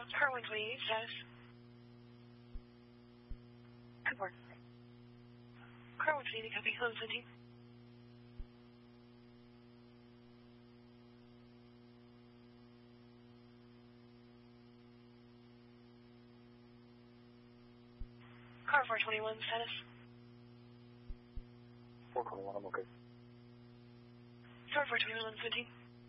Car 128 status. Good work. Car 128, copy. Hello, 17. Car 421 status. 421, I'm okay. Car 421, 17.